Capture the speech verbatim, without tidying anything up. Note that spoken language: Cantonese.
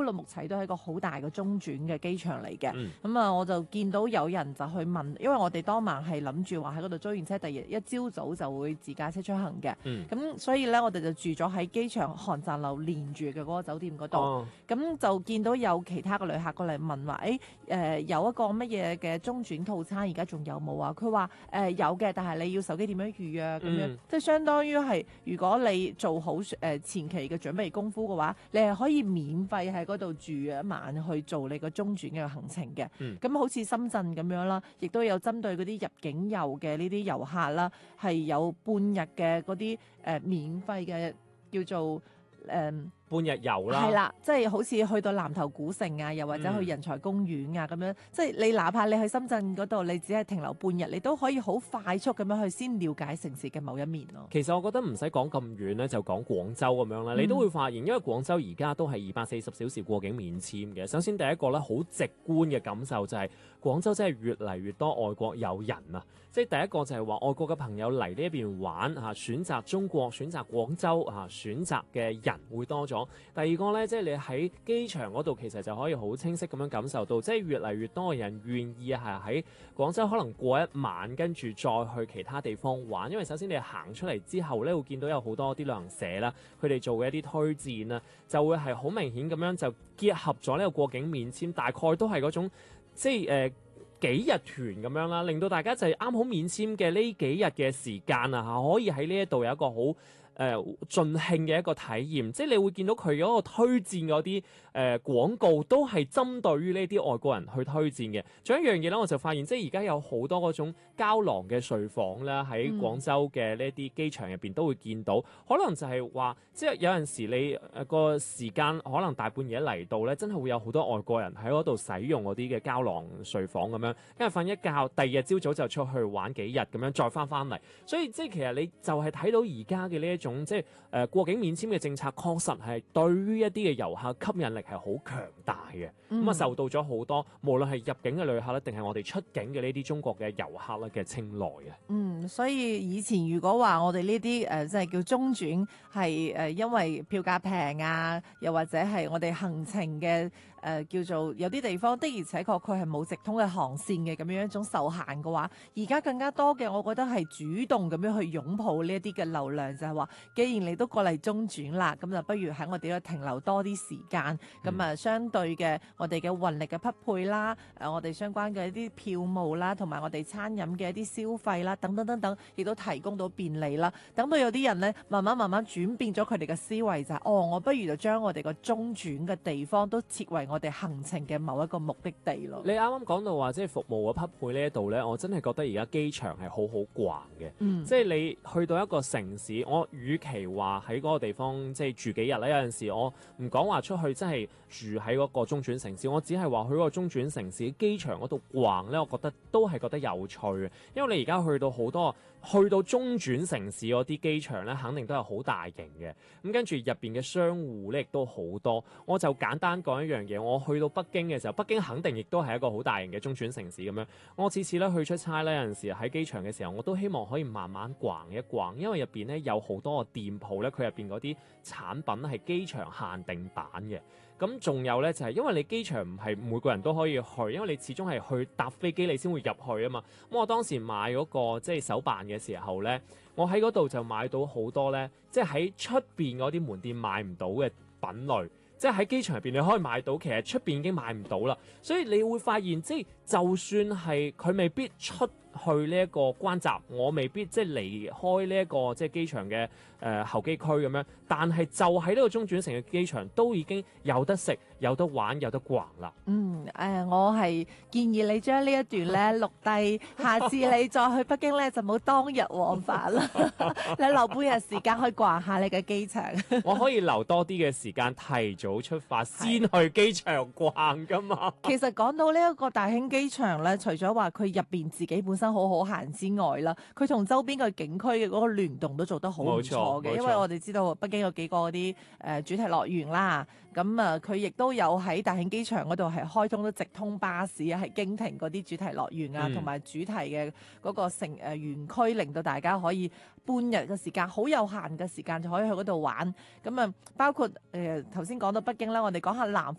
烏魯木齊都係一個好大嘅中轉嘅機場嚟嘅。咁、 嗯、 啊，我就見到有人就去問，因為我哋當晚係諗住話喺嗰度租完車，第二日一朝早就會自駕車出行嘅。咁、 嗯、 所以咧，我哋就住咗喺機場航站樓連住嘅嗰個酒店嗰度。咁、哦、就見到有其他嘅旅客過嚟問話，誒、欸、誒、呃、有一個乜嘢嘅中轉套餐，而家仲有冇啊？佢話誒有嘅，但係你要手機點樣預約咁樣，嗯、即係相當於係如果你做好誒、呃、前期嘅準備功夫嘅話，你係可以免費喺嗰度住一晚去做你個中轉嘅行程嘅。咁、嗯、好似深圳咁樣啦，亦都有針對嗰啲入境遊嘅呢啲遊客啦，係有半日嘅嗰啲誒免費嘅叫做誒。呃半日遊啦， 係啦，即係好似去到南頭古城啊，又或者去人才公園啊咁、嗯、樣，即係你哪怕你去深圳嗰度，你只係停留半日，你都可以好快速咁樣去先了解城市嘅某一面咯。 其實我覺得唔使講咁遠咧，就講廣州咁樣啦，你都會發現，因為廣州而家都係二百四十小時過境免簽嘅。首先第一個咧，好直觀嘅感受就係、是、廣州真係越嚟越多外國友人啊！即係第一個就係話外國嘅朋友嚟呢一邊玩嚇，選擇中國、選擇廣州嚇，選擇嘅人會多咗。第二個呢，即係你喺機場嗰度，其實就可以好清晰咁樣感受到，即係越嚟越多嘅人願意係喺廣州可能過一晚，跟住再去其他地方玩。因為首先你行出嚟之後呢，會見到有好多啲旅行社啦，佢哋做嘅一啲推薦啦，就會係好明顯咁樣就結合咗呢個過境免簽，大概都係嗰種即係誒、呃、幾日團咁樣啦，令到大家就係啱好免簽嘅呢幾日嘅時間啊，可以喺呢一度有一個好誒、呃、盡興嘅一個體驗，即係你會見到佢嗰個推薦嗰啲誒廣告都係針對於呢啲外國人去推薦嘅。仲有一樣嘢咧，我就發現即係而家有好多嗰種膠囊嘅睡房咧，喺廣州嘅呢啲機場入邊都會見到。嗯、可能就係話，即係有陣時你誒個時間可能大半夜嚟到咧，真係會有好多外國人喺嗰度使用嗰啲嘅膠囊睡房咁樣，跟住瞓一覺，第二日朝早就出去玩幾日咁樣，再翻翻嚟。所以即係其實你就係睇到而家嘅呢一種。即係誒、呃、過境免簽嘅政策，確實係對於一啲嘅遊客吸引力係好強大嘅。咁啊、嗯、受到咗好多無論係入境嘅旅客咧，定係我哋出境嘅呢啲中國嘅遊客咧嘅青睞嘅。嗯， 所以以前如果話我哋呢啲誒即係叫中轉係誒、呃、因為票價平啊，又或者係我哋行程嘅誒、呃、叫做有啲地方的而且確佢係冇直通嘅航線嘅咁樣一種受限嘅話，而家更加多嘅，我覺得係主動咁樣去擁抱呢一啲嘅流量，就係話。既然你都過嚟中轉啦，咁就不如喺我哋度停留多啲時間，咁啊、嗯、相對嘅我哋嘅運力嘅匹配啦，誒我哋相關嘅一啲票務啦，同埋我哋餐飲嘅一啲消費啦，等等等等，亦都提供到便利啦。等到有啲人咧，慢慢慢慢轉變咗佢哋嘅思維就係、是，哦，我不如就將我哋個中轉嘅地方都設為我哋行程嘅某一個目的地咯。 你啱啱講到話即係服務嘅匹配呢一度咧，我真係覺得而家機場係好好逛嘅，嗯、即係你去到一個城市，我與其話喺嗰個地方即係住幾日咧，有陣時我唔講話出去真係住喺嗰個中轉城市，我只係話去嗰個中轉城市機場嗰度逛咧，我覺得都係覺得有趣嘅。因為你而家去到好多去到中轉城市嗰啲機場咧，肯定都係好大型嘅。咁跟住入邊嘅商戶咧，亦都好多。我就簡單講一樣嘢，我去到北京嘅時候，北京肯定亦都係一個好大型嘅中轉城市咁樣。我次次咧去出差咧，有陣時喺機場嘅時候，我都希望可以慢慢逛一逛，因為入邊咧有好多個店鋪咧，佢入邊嗰啲產品係機場限定版嘅。咁仲有咧就係、是、因為你機場唔係每個人都可以去，因為你始終係去搭飛機你先會入去啊嘛。咁我當時買嗰、那個即係手辦嘅時候咧，我喺嗰度就買到好多咧，即係喺出邊嗰啲門店買唔到嘅品類。即係喺機場入邊你可以買到，其實出邊已經買唔到啦。所以你會發現，即係就算係佢未必出去呢一個關閘，我未必即係離開呢一個即係機場嘅誒、呃、候機區咁樣，但係就喺呢個中轉城嘅機場都已經有得食、有得玩、有得逛啦。 嗯，誒、呃，我係建議你將呢一段咧錄低，下次你再去北京咧就冇當日往返啦。你留半日時間去逛下你嘅機場。 我可以留多啲嘅時間提早出發，先去機場逛噶嘛。 其實講到呢一個大興機場咧，除咗話佢入邊自己本身好好行之外啦，佢同周邊嘅景區嘅嗰個聯動都做得好唔錯嘅。因為我哋知道北京有幾個嗰啲誒主題樂園啦，咁啊佢亦都有喺大興機場嗰度係開通咗直通巴士啊，係經停嗰啲主題樂園啊，同埋、嗯、主題嘅嗰個城誒園區，令到大家可以半日嘅時間，好有限嘅時間就可以去嗰度玩。咁啊，包括誒頭先講到北京啦，我哋講下南